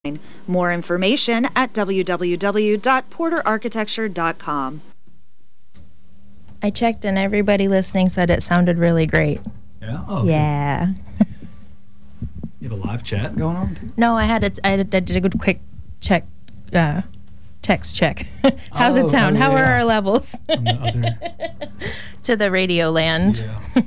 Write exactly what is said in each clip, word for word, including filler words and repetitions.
More information at w w w dot porter architecture dot com. I checked and everybody listening said it sounded really great. Yeah? Oh, yeah. You have a live chat going on too? No, I had a, I did, I did a good quick check, uh, text check. How's oh, it sound? Oh, How yeah. are our levels? On the other... to the radio land. Yeah.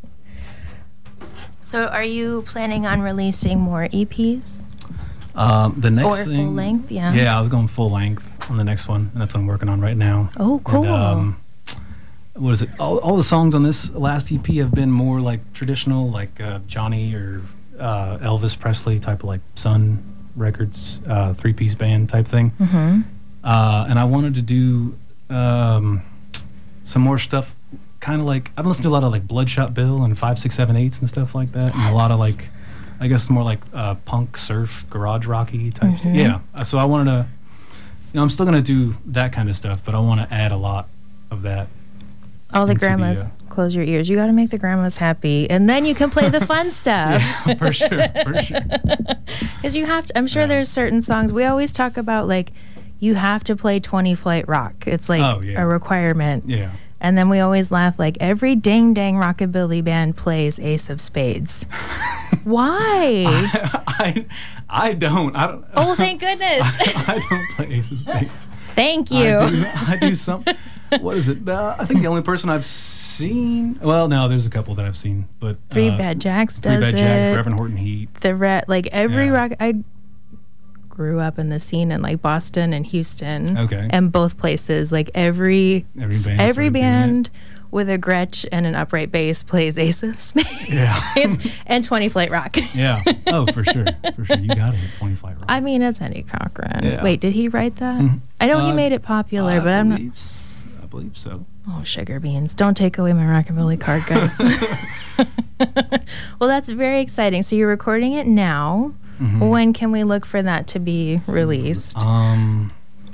So are you planning on releasing more E Ps? Um, the next or thing, full length, yeah. Yeah, I was going full length on the next one, and that's what I'm working on right now. Oh, cool. And, um, what is it? All, all the songs on this last E P have been more like traditional, like uh, Johnny or uh, Elvis Presley type of like Sun Records, uh, three-piece band type thing. Mm-hmm. Uh, and I wanted to do um, some more stuff, kind of like, I've listened to a lot of like Bloodshot Bill and five, six, seven, eights and stuff like that, Yes. and a lot of like, I guess more like uh, punk, surf, garage rocky type Mm-hmm. stuff. Yeah. Uh, So I wanted to, you know, I'm still going to do that kind of stuff, but I want to add a lot of that. All the into the, grandmas, uh, close your ears. You got to make the grandmas happy, and then you can play the fun stuff. Yeah, for sure, for sure. Because you have to. I'm sure Yeah. there's certain songs we always talk about, like you have to play twenty Flight Rock. It's like Oh, yeah. a requirement. Yeah. And then we always laugh like every ding dang rockabilly band plays Ace of Spades. Why? I, I don't. I don't. Oh, thank goodness. I, I don't play Ace of Spades. Thank you. I do, I do some. What is it? Uh, I think the only person I've seen. Well, no, there's a couple that I've seen, but Three uh, Bad Jacks Three does Bad it. Jacks, Reverend Horton Heat. The red, like every Yeah. rock. I grew up in the scene in like Boston and Houston. Okay. And both places, like every Every band every started doing band with a Gretsch and an upright bass plays Ace of Spades. Yeah. and twenty Flight Rock. Yeah. Oh, for sure, for sure. You got to hit twenty Flight Rock. I mean, it's Eddie Cochran. Yeah. Wait, did he write that? Mhm. I know he Uh, made it popular, I but I'm not. believe s- I believe so. Oh, sugar beans. Don't take away my rockabilly card, guys. Well, that's very exciting. So you're recording it now. Mhm. When can we look for that to be released? Um,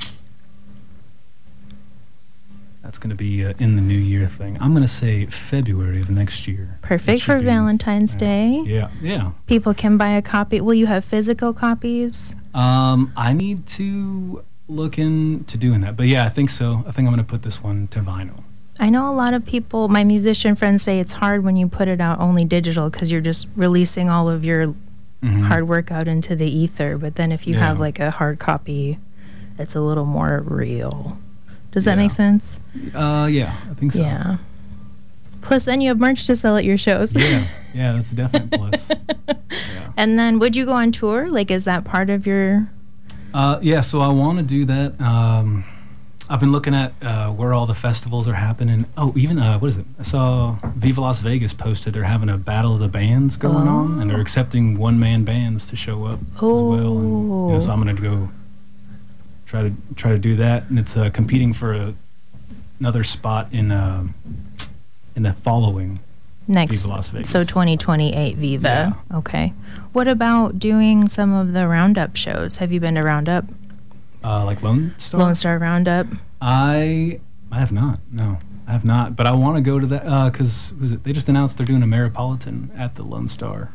that's going to be uh, in the new year thing. I'm going to say February of next year. Perfect That should for be- Valentine's yeah. Day. Yeah, yeah. People can buy a copy. Will you have physical copies? Um, I need to look into doing that, but yeah, I think so. I think I'm going to put this one to vinyl. I know a lot of people, my musician friends say it's hard when you put it out only digital because you're just releasing all of your Mhm. hard work out into the ether. But then if you have Yeah. like a hard copy, it's a little more real. Does that Yeah. make sense? Uh, yeah, I think so. Yeah. Plus, then you have merch to sell at your shows. Yeah, yeah, that's a definite plus. Yeah. And then would you go on tour? Like, is that part of your... Uh, yeah, so I want to do that. Um, I've been looking at uh, where all the festivals are happening. Oh, even, uh, what is it? I saw Viva Las Vegas posted they're having a battle of the bands going on, and they're accepting one-man bands to show up as well. And, you know, so I'm going to go try to try to do that. And it's uh, competing for a, another spot in uh, in the following Next, Viva Las Vegas. so twenty twenty-eight Viva. Okay. What about doing some of the Roundup shows? Have you been to Roundup? Uh, like Lone Star? Lone Star Roundup? I I have not. No, I have not. But I want to go to that because uh, it? They just announced they're doing a Maripolitan at the Lone Star.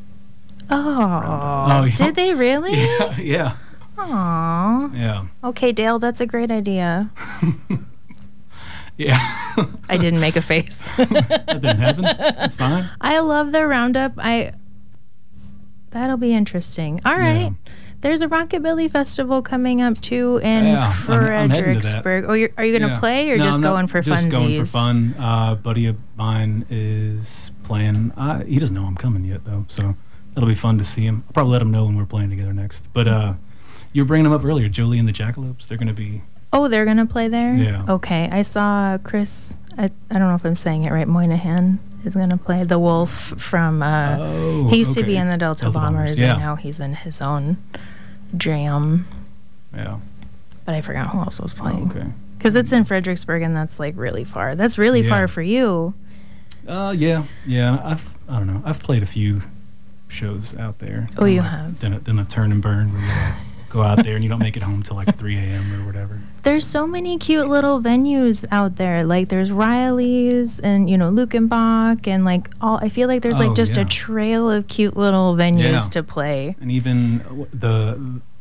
Oh, Oh, yeah. did they really? Yeah, yeah, Aw. yeah, Okay, Dale, that's a great idea. yeah. I didn't make a face. That didn't happen. That's fine. I love the Roundup. I That'll be interesting. All right. Yeah. There's a Rockabilly Festival coming up too in Yeah, I'm- I'm heading to that. Fredericksburg. Oh, you're, are you going to Yeah. play or No, just I'm not- going for just funsies? going for fun. Uh, a buddy of mine is playing. Uh, he doesn't know I'm coming yet though, so it'll be fun to see him. I'll probably let him know when we're playing together next. But uh, you were bringing them up earlier, Jolie and the Jackalopes. They're going to be. Oh, they're going to play there? Yeah. Okay. I saw Chris, I, I don't know if I'm saying it right, Moynihan is going to play the Wolf from, uh, Oh, he used to okay. be in the Delta, Delta Bombers, Bombers, yeah. and now he's in his own jam. Yeah. But I forgot who else was playing. Oh, okay. Because it's in Fredericksburg, and that's like really far. That's really Yeah. far for you. Uh, yeah, yeah. I've I don't know. I've played a few shows out there. Oh, you Like, have? Done a, done a turn and burn where you like, go out there and you don't make it home till like three a.m. or whatever. There's so many cute little venues out there. Like there's Riley's and, you know, Lukenbach and like all, I feel like there's Oh, like just yeah. a trail of cute little venues Yeah. to play. And even the